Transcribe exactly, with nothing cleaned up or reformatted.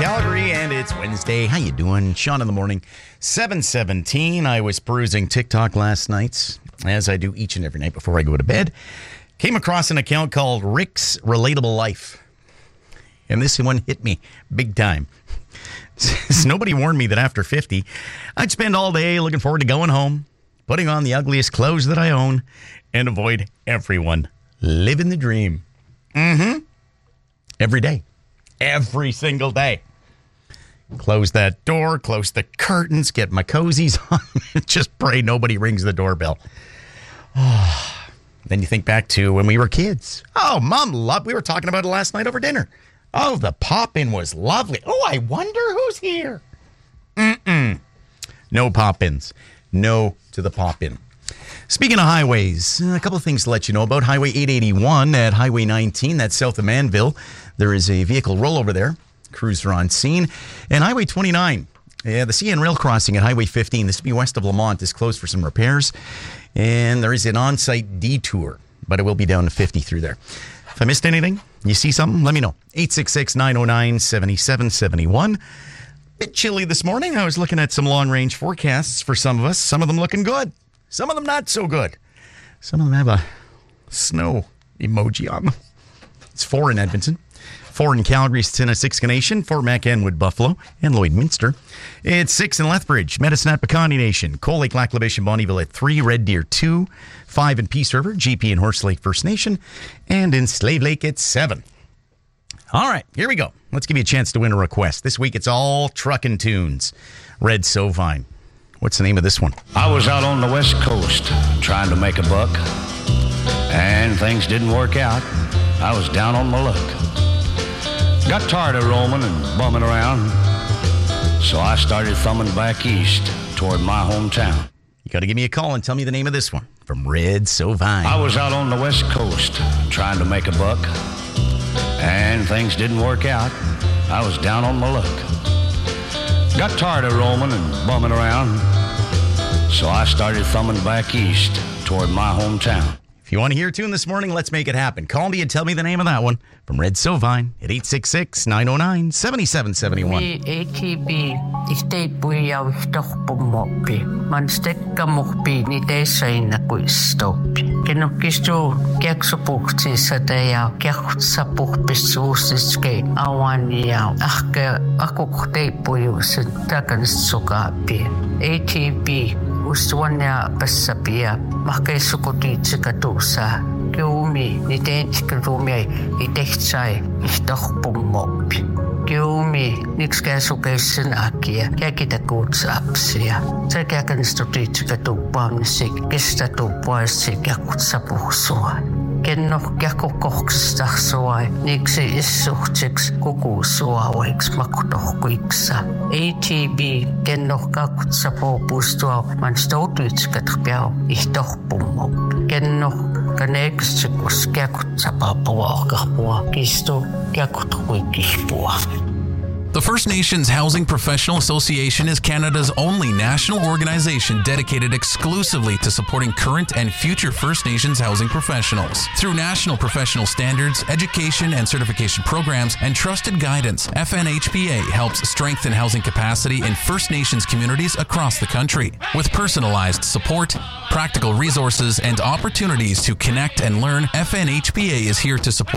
Calgary, and it's Wednesday. How you doing? Sean in the morning, seven seventeen. I was perusing TikTok last night, as I do each and every night before I go to bed. Came across an account called Rick's Relatable Life, and this one hit me big time. Nobody warned me that after fifty, I'd spend all day looking forward to going home, putting on the ugliest clothes that I own, and avoid everyone. Living the dream. Mm-hmm. Every day. Every single day. Close that door, close the curtains, get my cozies on, and just pray nobody rings the doorbell. Oh. Then you think back to when we were kids. Oh, Mom loved, we were talking about it last night over dinner. Oh, the pop-in was lovely. Oh, I wonder who's here. Mm-mm. No pop-ins. No to the pop-in. Speaking of highways, a couple of things to let you know about. Highway eight eighty-one at Highway nineteen, that's south of Manville. There is a vehicle rollover there. Crews are on scene. And Highway twenty-nine, yeah, the C N rail crossing at Highway fifteen, this would be west of Lamont, is closed for some repairs. And there is an on-site detour, but it will be down to fifty through there. If I missed anything, you see something, let me know. eight six six, nine oh nine, seven seven seven one. Bit chilly this morning. I was looking at some long-range forecasts for some of us. Some of them looking good. Some of them not so good. Some of them have a snow emoji on them. It's four in Edmonton, four in Calgary, Stenisk Nation, Fort Mac-Enwood, Buffalo, and Lloydminster. It's six in Lethbridge, Medicine at Piikani Nation, Coal Lake, Lac La Biche, and Bonnyville at three, Red Deer two, five in Peace River, G P and Horse Lake First Nation, and in Slave Lake it's seven. All right, here we go. Let's give you a chance to win a request. This week it's all truckin' tunes. Red Sovine. What's the name of this one? I was out on the West Coast trying to make a buck, and things didn't work out. I was down on my luck. Got tired of roaming and bumming around, so I started thumbing back east toward my hometown. You got to give me a call and tell me the name of this one from Red Sovine. I was out on the West Coast trying to make a buck, and things didn't work out. I was down on my luck. Got tired of roaming and bumming around, so I started thumbing back east toward my hometown. If you want to hear a tune this morning, let's make it happen. Call me and tell me the name of that one from Red Sovine at eight six six, nine oh nine, seven seven seven one. A T B, istay puyaw ihtoqpummoqpi. Manstekkamorpi nitesaina kuistopi. Kenokistu kiaksupukti sadayaw kiaksapukpisuusiske awaniyaw. Ahke akuktay puyusin takansukapi. A T B Usuanya pasapia, makesukutitsikatusa, kiumi, nitentikirumi, itechtsai, ihtoqpummoqpi. Kiumi, nikskäsukeissin akia, kiakitakuutsapsia. Se kiakanistutitsikatuppaamnisik, kestatuppaissik kiakutsapuhsua. Kennoh kiakukohkstahsuai, niksi issuhtiks kukusuauiks makutohkuiksa. A T B, kennoh kakutsapuhpustua, man stoutuitsikatpiau, ihtohpummo. Kennoh kaneeksikus kiakutsapapuahkahpua, kistu kiakuthuikihpua. The First Nations Housing Professional Association is Canada's only national organization dedicated exclusively to supporting current and future First Nations housing professionals. Through national professional standards, education and certification programs, and trusted guidance, F N H P A helps strengthen housing capacity in First Nations communities across the country. With personalized support, practical resources, and opportunities to connect and learn, F N H P A is here to support